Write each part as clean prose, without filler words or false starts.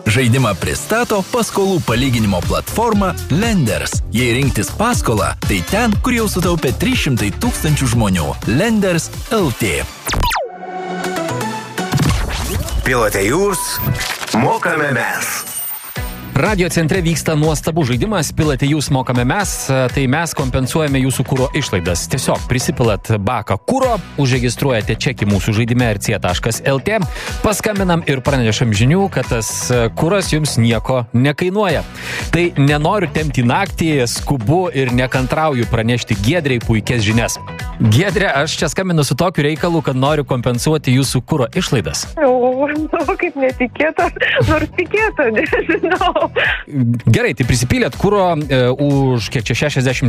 Žaidimą pristato paskolų palyginimo platforma Lenders. Jei rinktis paskolą, tai ten, kur jau sutaupė 300 000 žmonių. Lenders LT. Pilote jūs, mokame mes. Radio centre vyksta nuostabus žaidimas, pilate jūs, mokame mes, tai mes kompensuojame jūsų kuro išlaidas. Tiesiog prisipilat baką kuro, užregistruojate čekį mūsų žaidime rc.lt, paskambinam ir pranešam žinių, kad tas kuras jums nieko nekainuoja. Tai nenoriu tempti naktį, skubu ir nekantrauju pranešti Giedrei puikias žinias. Giedre, aš čia skambinu su tokiu reikalu, kad noriu kompensuoti jūsų kuro išlaidas. Kaip netikėta, nors tikėta, nežinau. Gerai, tai prisipylėt kuro už kiek čia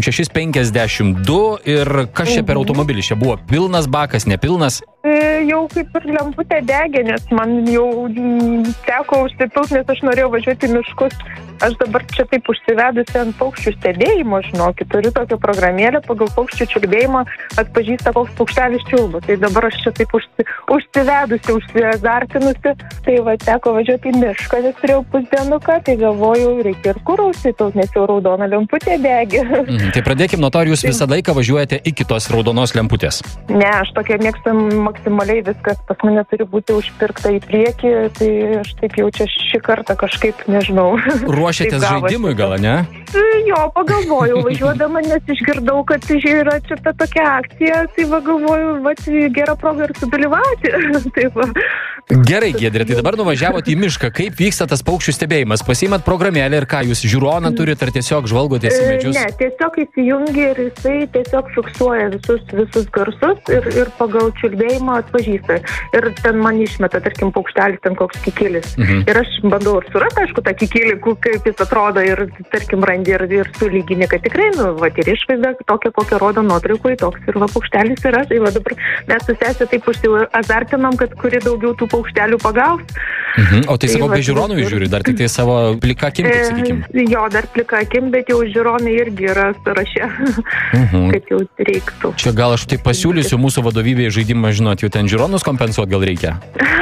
66,52 ir kas čia per automobilį? Čia buvo pilnas bakas, nepilnas? Jau kaip ir lemputė degė, nes man jau teko užsipilt, nes aš norėjau važiuoti į miškus. Aš dabar čia taip užsivedusi ant paukščių stebėjimo, žinokit, turiu tokią programėlę, pagal paukščių čiulbėjimą atpažįsta, koks paukštelis čiulba. Tai dabar aš čia taip užsivedusi, užsiazartinusi, tai va teko važiuoti į mišką, nes turėjau pusdienuką, tai galvoju, reikia ir kurausi, nes jau raudona lemputė degė. Tai pradėkim nuo to, ar jūs visą laiką važiuojate iki tos raudonos lemputės? Ne, aš tokia mėgstu maksimaliai viskas, pas mane turi būti užpirkta į priekį, tai aš taip jau čia šį kartą kažkaip, nežinau. Ruošiatės žaidimui gal, ne? Jo, pagalvojau, važiuodama, nes išgirdau, kad yra čia ta tokia akcija, tai va galvoju, va, gera proga ir sudalyvauti. Taip va. Gerai, Giedrė, tai dabar nuvažiavote į mišką. Kaip vyksta tas paukščių stebėjimas? Pasiimat programėlę ir ką, jūs žiūroną turit ar tiesiog žvalgotės į medžius? Ne, tiesiog įsijungi ir jisai tiesiog fiksuoja visus garsus ir pagal čiulbėjimą atpažįsta. Ir ten man išmeta, tarkim, paukštelis, ten koks kikilis. Ir aš bandau ir surasti, aišku, tą kikilį, kaip jis atrodo ir, tarkim, randi ir sulygini, kad tikrai, va, ir išvaizda tokia, kokią rodo nuotraukui, toks ir va, paukštelis yra. Tai va, dabar mes su sesė taip užsiazartinom, kad kuri daugiau tų paukštelių pagaus. O tai savo be žiūronų žiūri, dar tik tai savo plika akim, taip sakykim? Jo, dar plika akim, bet jau žiūronai irgi yra sąraše, kad jau reiktų. Čia gal aš taip pasiūlysiu mūsų vadovybėje žaidimą, žinot, jau ten žiūronus kompensuot gal reikia?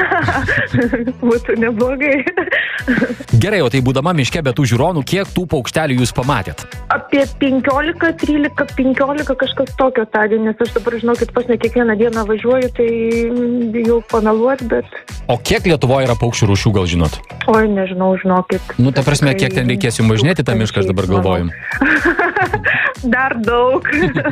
Būtų neblogai. Gerai, o tai būdama miške be tų žiūronų, kiek tų paukštelių jūs pamatėt? Apie 15, 13, 15 kažkas tokio tądien, nes aš dabar žinau, kad pas ne kiekvieną dieną važiuoju, tai jau pameluot, bet... O kiek Lietuvoje yra paukščių rūšių, gal žinot? Oi, nežinau, žinokit. Nu, ta prasme, kiek ten reikės jums važinėti tą mišką, aš dabar galvoju. Dar daug.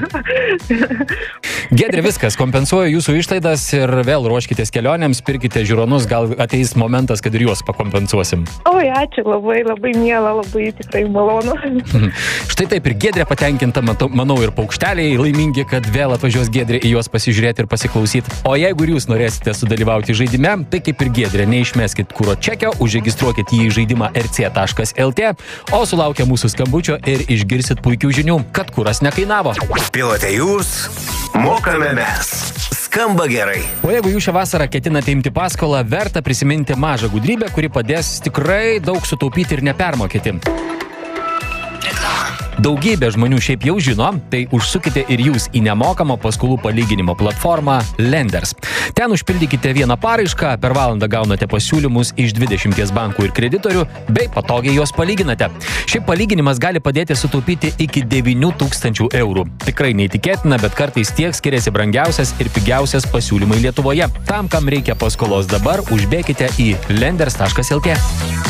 Giedrė, viskas, kompensuoju jūsų išlaidas ir vėl ruoškitės kelionėms, pirkite žiūronus, gal ateis momentas, kad ir juos pakompensuosim. Oi, ačiū, labai, labai miela, labai tikrai malonu. Štai taip ir Giedrė patenkinta, manau, ir paukšteliai laimingi, kad vėl atvažiuos Giedrė į juos pasižiūrėti ir pasiklausyti. O jeigu ir jūs norėsite sudalyvauti žaidime, tai kaip ir Giedrė, neišmeskit kuro čekio, užregistruokit jį į žaidimą rc.lt, o sulaukę mūsų skambučio ir išgirsit puikių žinių, kad kuras nekainavo. Pilote jūs, mokame mes. Skamba gerai. O jeigu jūs šią vasarą ketinate imti paskolą, verta prisiminti mažą gudrybę, kuri padės tikrai daug sutaupyti ir nepermokėti. Daugybė žmonių šiaip jau žino, tai užsukite ir jūs į nemokamą paskolų palyginimo platformą Lenders. Ten užpildykite vieną paraišką, per valandą gaunate pasiūlymus iš 20 bankų ir kreditorių, bei patogiai juos palyginate. Šiaip palyginimas gali padėti sutaupyti iki 9 000 eurų. Tikrai neįtikėtina, bet kartais tiek skiriasi brangiausias ir pigiausias pasiūlymai Lietuvoje. Tam, kam reikia paskolos dabar, užbėkite į lenders.lt.